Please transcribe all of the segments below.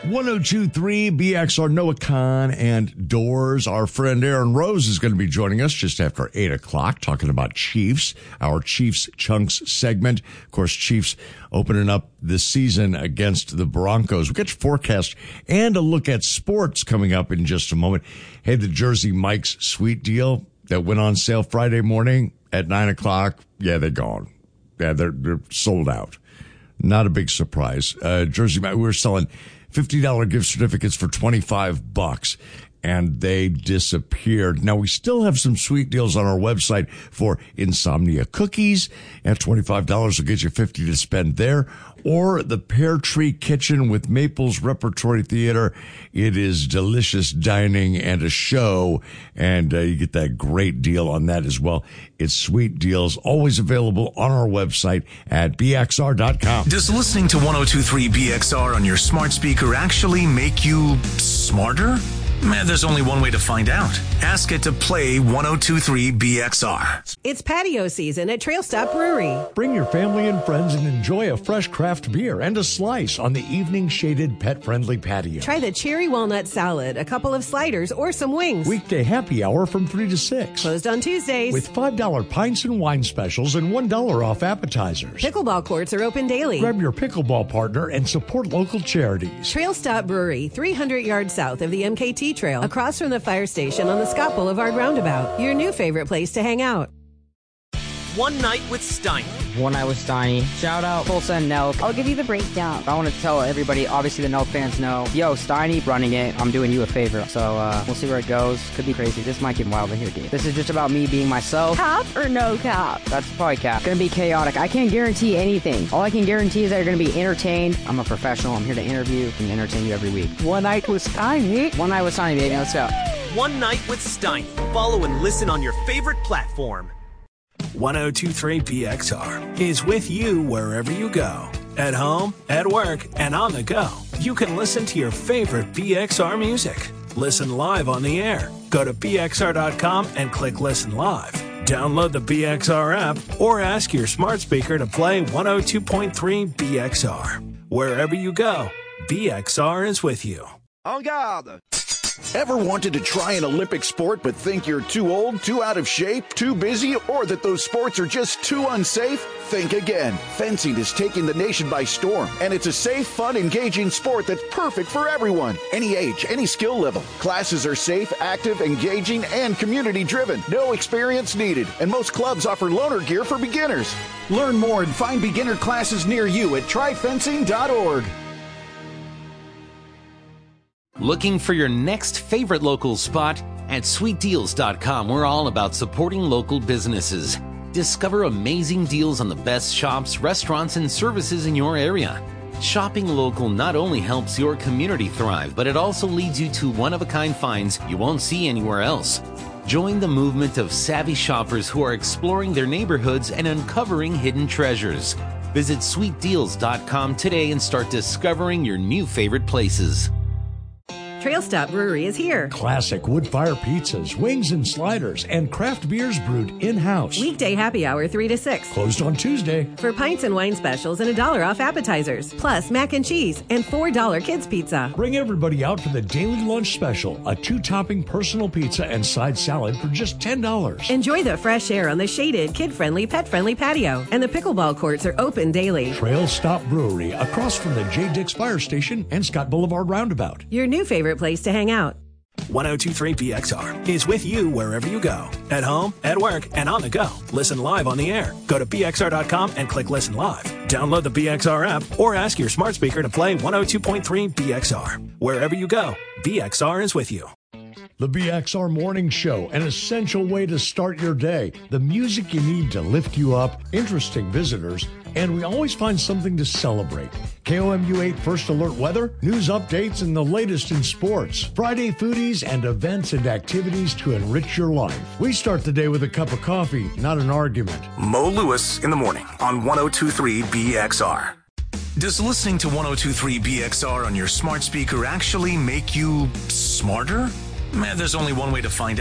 1023 BXR, Noah Khan and Doors. Our friend Aaron Rose is going to be joining us just after 8 o'clock talking about Chiefs, our Chiefs Chunks segment. Of course, Chiefs opening up this season against the Broncos. We'll get your forecast and a look at sports coming up in just a moment. Hey, the Jersey Mike's Sweet Deal that went on sale Friday morning at 9 o'clock, yeah, they're gone. Yeah, they're sold out. Not a big surprise. Jersey Mike, we were selling $50 gift certificates for $25, and they disappeared. Now, we still have some sweet deals on our website for Insomnia cookies. At $25 will get you $50 to spend there. Or the Pear Tree Kitchen with Maples Repertory Theater. It is delicious dining and a show, and you get that great deal on that as well. It's sweet deals, always available on our website at bxr.com. Does listening to 102.3 BXR on your smart speaker actually make you smarter? Man, there's only one way to find out. Ask it to play 102.3 BXR. It's patio season at Trail Stop Brewery. Bring your family and friends and enjoy a fresh craft beer and a slice on the evening shaded pet-friendly patio. Try the cherry walnut salad, a couple of sliders, or some wings. Weekday happy hour from 3 to 6. Closed on Tuesdays. With $5 pints and wine specials and $1 off appetizers. Pickleball courts are open daily. Grab your pickleball partner and support local charities. Trail Stop Brewery, 300 yards south of the MKT Trail, across from the fire station on the Scott Boulevard roundabout. Your new favorite place to hang out. One Night with Steiny. One Night with Steiny. Shout out Tulsa and Nelk. I'll give you the breakdown. I want to tell everybody, obviously the Nelk fans know, yo, Steiny running it, I'm doing you a favor. So we'll see where it goes. Could be crazy. This might get wild in here, dude. This is just about me being myself. Cap or no cap? That's probably cap. Gonna be chaotic. I can't guarantee anything. All I can guarantee is that you're gonna be entertained. I'm a professional. I'm here to interview and entertain you every week. One Night with Steiny. One Night with Steiny, baby. Let's go. One Night with Steiny. Follow and listen on your favorite platform. 102.3 BXR is with you wherever you go. At home, at work, and on the go. You can listen to your favorite BXR music. Listen live on the air. Go to bxr.com and click Listen Live. Download the BXR app or ask your smart speaker to play 102.3 BXR. Wherever you go, BXR is with you. En garde! Ever wanted to try an Olympic sport but think you're too old, too out of shape, too busy, or that those sports are just too unsafe? Think again. Fencing is taking the nation by storm, and it's a safe, fun, engaging sport that's perfect for everyone. Any age, any skill level. Classes are safe, active, engaging, and community-driven. No experience needed, and most clubs offer loaner gear for beginners. Learn more and find beginner classes near you at tryfencing.org. Looking for your next favorite local spot? At sweetdeals.com, we're all about supporting local businesses. Discover amazing deals on the best shops, restaurants, and services in your area. Shopping local not only helps your community thrive, but it also leads you to one-of-a-kind finds you won't see anywhere else. Join the movement of savvy shoppers who are exploring their neighborhoods and uncovering hidden treasures. Visit sweetdeals.com today and start discovering your new favorite places. Trail Stop Brewery is here. Classic wood-fire pizzas, wings and sliders, and craft beers brewed in-house. Weekday happy hour 3 to 6. Closed on Tuesday. For pints and wine specials and $1 off appetizers. Plus mac and cheese and $4 kids pizza. Bring everybody out for the daily lunch special, a 2-topping personal pizza and side salad for just $10. Enjoy the fresh air on the shaded, kid-friendly, pet-friendly patio. And the pickleball courts are open daily. Trail Stop Brewery, across from the J. Dix Fire Station and Scott Boulevard Roundabout. Your new favorite place to hang out. 102.3 BXR is with you wherever you go. At home, at work, and on the go. Listen live on the air. Go to bxr.com and click Listen Live. Download the BXR app or ask your smart speaker to play 102.3 BXR. Wherever you go, BXR is with you. The BXR Morning Show, an essential way to start your day. The music you need to lift you up, interesting visitors, and we always find something to celebrate. KOMU 8 First Alert weather, news updates, and the latest in sports. Friday foodies and events and activities to enrich your life. We start the day with a cup of coffee, not an argument. Mo Lewis in the morning on 102.3 BXR. Does listening to 102.3 BXR on your smart speaker actually make you smarter? Man, there's only one way to find out.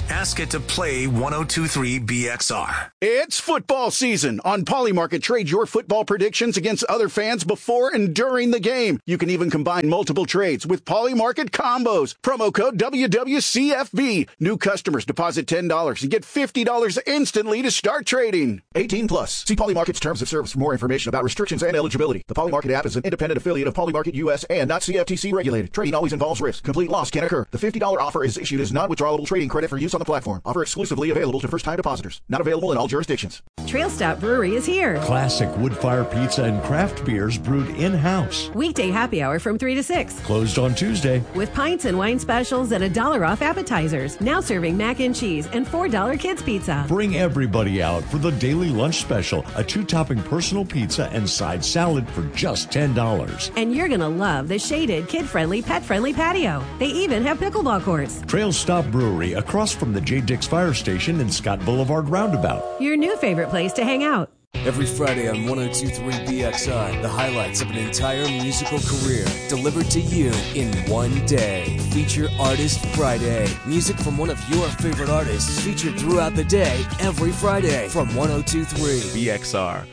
Ask it to play 1023 BXR. It's football season. On Polymarket, trade your football predictions against other fans before and during the game. You can even combine multiple trades with Polymarket combos. Promo code WWCFB. New customers deposit $10 and get $50 instantly to start trading. 18 plus. See Polymarket's terms of service for more information about restrictions and eligibility. The Polymarket app is an independent affiliate of Polymarket US and not CFTC regulated. Trading always involves risk. Complete loss can occur. The $50 offer is issued as non-withdrawable trading credit for use on the platform. Offer exclusively available to first-time depositors. Not available in all jurisdictions. Trail Stop Brewery is here. Classic wood fire pizza and craft beers brewed in-house. Weekday happy hour from 3 to 6. Closed on Tuesday. With pints and wine specials and $1 off appetizers. Now serving mac and cheese and $4 kids pizza. Bring everybody out for the daily lunch special, a 2-topping personal pizza and side salad for just $10. And you're going to love the shaded, kid-friendly, pet-friendly patio. They even have pickleball courts. Trail Stop Brewery, across from the J. Dix Fire Station and Scott Boulevard Roundabout. Your new favorite place to hang out. Every Friday on 1023 BXR, the highlights of an entire musical career delivered to you in one day. Feature Artist Friday. Music from one of your favorite artists featured throughout the day, every Friday from 1023 BXR.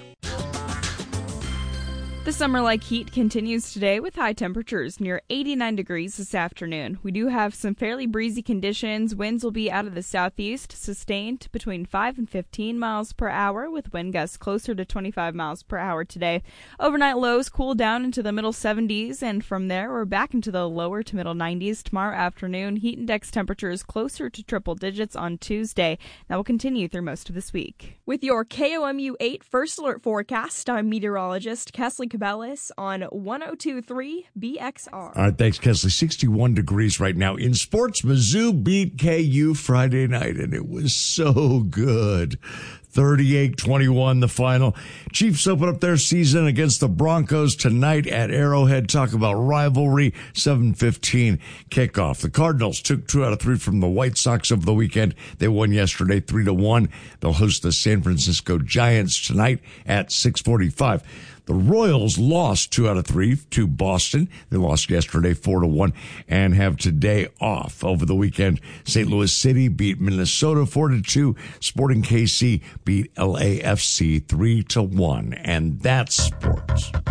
The summer-like heat continues today with high temperatures near 89 degrees this afternoon. We do have some fairly breezy conditions. Winds will be out of the southeast, sustained between 5 and 15 miles per hour, with wind gusts closer to 25 miles per hour today. Overnight lows cool down into the middle 70s, and from there we're back into the lower to middle 90s tomorrow afternoon. Heat index temperatures closer to triple digits on Tuesday. That will continue through most of this week. With your KOMU 8 First Alert forecast, I'm meteorologist Kesley Cabellis on 1023 BXR. All right, thanks, Kesley. 61 degrees right now. In sports, Mizzou beat KU Friday night, and it was so good. 38-21 the final. Chiefs open up their season against the Broncos tonight at Arrowhead. Talk about rivalry. 7:15 kickoff. The Cardinals took 2 out of 3 from the White Sox over the weekend. They won yesterday 3-1. They'll host the San Francisco Giants tonight at 6:45. The Royals lost 2 out of 3 to Boston. They lost yesterday 4-1 and have today off. Over the weekend, St. Louis City beat Minnesota 4-2. Sporting KC beat LAFC 3-1. And that's sports.